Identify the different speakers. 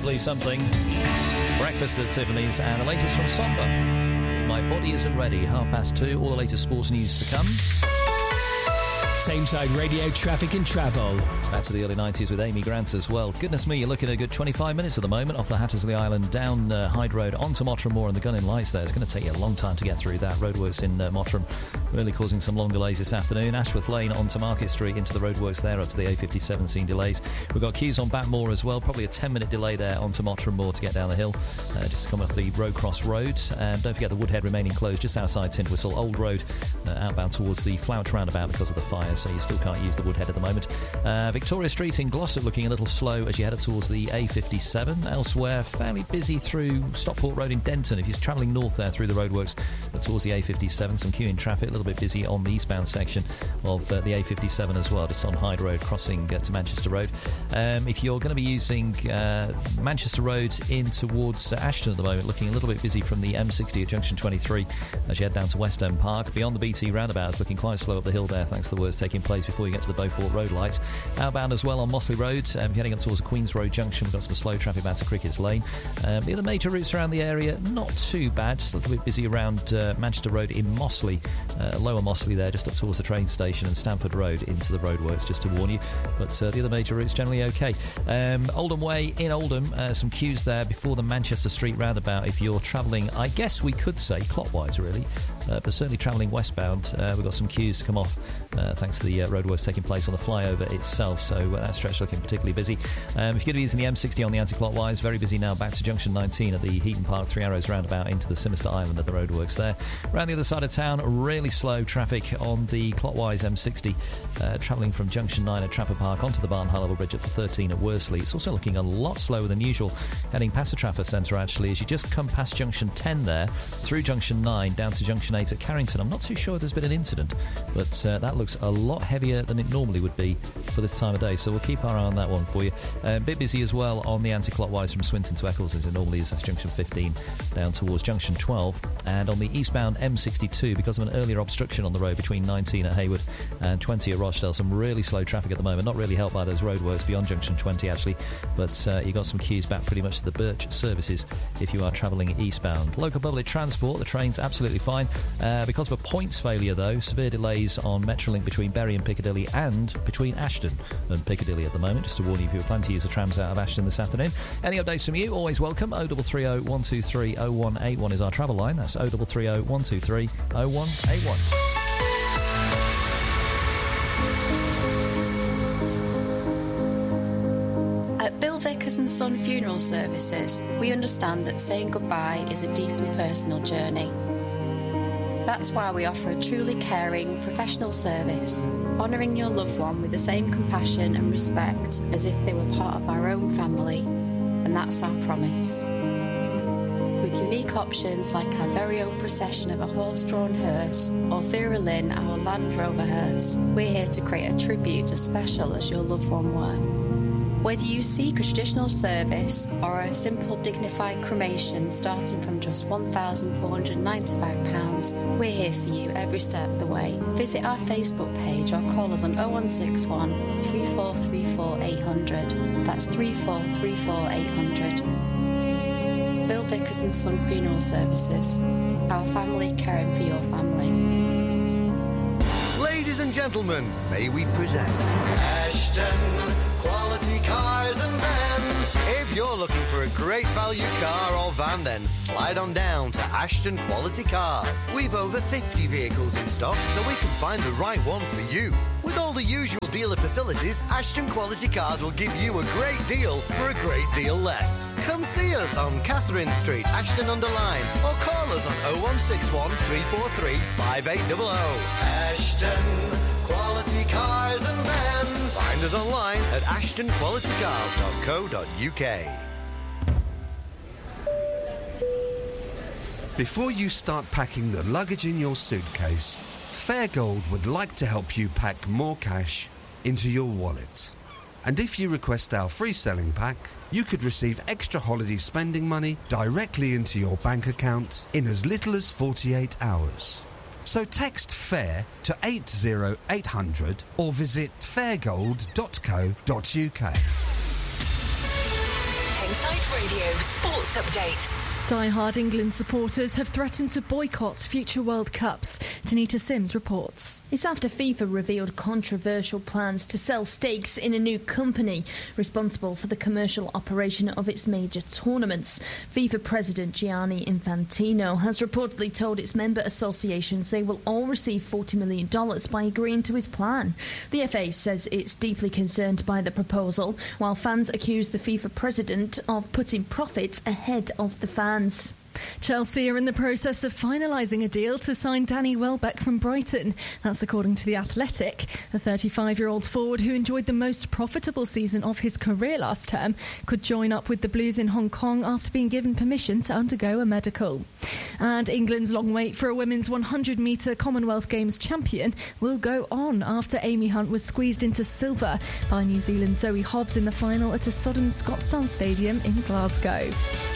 Speaker 1: lovely something. Breakfast at Tiffany's and the latest from Somber. My body isn't ready. 2:30. All the latest sports news to come.
Speaker 2: Tameside Radio traffic and travel.
Speaker 1: Back to the early 90s with Amy Grant as well. Goodness me, you're looking at a good 25 minutes at the moment off the Hattersley Island down Hyde Road onto Mottram Moor and the Gunning Lights there. It's going to take you a long time to get through that. Roadworks in Mottram really causing some long delays this afternoon. Ashworth Lane onto Market Street into the roadworks there up to the A57 seeing delays. We've got queues on Batmore as well. Probably a 10-minute delay there onto Mottram Moor to get down the hill. Just coming off the Road Cross Road. Don't forget the Woodhead remaining closed just outside Tintwistle. Old Road outbound towards the Flouch roundabout because of the fire, so you still can't use the Woodhead at the moment. Victoria Street in Glossop looking a little slow as you head up towards the A57. Elsewhere, fairly busy through Stockport Road in Denton. If you're travelling north there through the roadworks towards the A57, some queuing traffic, a little bit busy on the eastbound section of the A57 as well, just on Hyde Road crossing to Manchester Road. If you're going to be using Manchester Road in towards Ashton at the moment, looking a little bit busy from the M60 at Junction 23 as you head down to West End Park. Beyond the BT roundabout, it's looking quite slow up the hill there thanks to the works taking place before you get to the Beaufort Road lights. Outbound as well on Mossley Road, heading up towards the Queens Road Junction. We've got some slow traffic back to Cricket's Lane. The other major routes around the area, not too bad, just a little bit busy around Manchester Road in Mossley, lower Mossley there, just up towards the train station, and Stamford Road into the roadworks, just to warn you. But the other major routes generally okay. Oldham Way in Oldham, some queues there before the Manchester Street roundabout if you're travelling, I guess we could say clockwise really, but certainly travelling westbound. We've got some queues to come off thanks to the roadworks taking place on the flyover itself, so that stretch looking particularly busy. If you're going to be using the M60 on the anti-clockwise, very busy now back to Junction 19 at the Heaton Park Three Arrows roundabout into the Sinister Island at the roadworks there. Around the other side of town, really slow traffic on the clockwise M60 travelling from Junction 9 at Trafford Park onto the Barn High Level Bridge at the 13 at Worsley. It's also looking a lot slower than usual heading past the Trafford Centre actually as you just come past Junction 10 there through Junction 9 down to Junction 8 at Carrington. I'm not too sure if there's been an incident, but that looks a lot heavier than it normally would be for this time of day, so we'll keep our eye on that one for you. A bit busy as well on the anti-clockwise from Swinton to Eccles as it normally is. That's Junction 15 down towards Junction 12, and on the eastbound M62 because of an earlier obstruction on the road between 19 at Hayward and 20 at Rochdale. Some really slow traffic at the moment, not really helped by those roadworks beyond Junction 20 actually, but you got some queues back pretty much to the Birch services if you are travelling eastbound. Local public transport, the train's absolutely fine. Because of a points failure though, severe delays on Metrolink between Bury and Piccadilly and between Ashton and Piccadilly at the moment, just to warn you if you were planning to use the trams out of Ashton this afternoon. Any updates from you, always welcome. 0330 123 0181 is our travel line. That's 0330 123 0181.
Speaker 3: At Bill Vickers & Son Funeral Services, we understand that saying goodbye is a deeply personal journey. That's why we offer a truly caring, professional service, honouring your loved one with the same compassion and respect as if they were part of our own family, and that's our promise. With unique options like our very own procession of a horse-drawn hearse or Vera Lynn, our Land Rover hearse, we're here to create a tribute as special as your loved one were. Whether you seek a traditional service or a simple dignified cremation starting from just £1,495, we're here for you every step of the way. Visit our Facebook page or call us on 0161 3434 800. That's 3434 800. Bill Vickers & Son Funeral Services. Our family caring for your family.
Speaker 4: Ladies and gentlemen, may we present Ashton Quality Cars and Vans. If you're looking for a great value car or van, then slide on down to Ashton Quality Cars. We've over 50 vehicles in stock, so we can find the right one for you. With all the usual dealer facilities, Ashton Quality Cars will give you a great deal for a great deal less. Come see us on Catherine Street, Ashton-under-Lyne, or call us on 0161 343 5800. Ashton Quality Cars and Vans. Find us online at ashtonqualitycars.co.uk.
Speaker 5: Before you start packing the luggage in your suitcase, Fairgold would like to help you pack more cash into your wallet. And if you request our free selling pack, you could receive extra holiday spending money directly into your bank account in as little as 48 hours. So text FAIR to 80800 or visit fairgold.co.uk.
Speaker 6: Tameside Radio Sports Update.
Speaker 7: Die-hard England supporters have threatened to boycott future World Cups. Tanita Sims reports.
Speaker 8: It's after FIFA revealed controversial plans to sell stakes in a new company responsible for the commercial operation of its major tournaments. FIFA President Gianni Infantino has reportedly told its member associations they will all receive $40 million by agreeing to his plan. The FA says it's deeply concerned by the proposal, while fans accuse the FIFA president of putting profits ahead of the fans.
Speaker 7: Chelsea are in the process of finalising a deal to sign Danny Welbeck from Brighton. That's according to The Athletic. The 35-year-old forward, who enjoyed the most profitable season of his career last term, could join up with the Blues in Hong Kong after being given permission to undergo a medical. And England's long wait for a women's 100-metre Commonwealth Games champion will go on after Amy Hunt was squeezed into silver by New Zealand's Zoe Hobbs in the final at a sodden Scotstoun Stadium in Glasgow.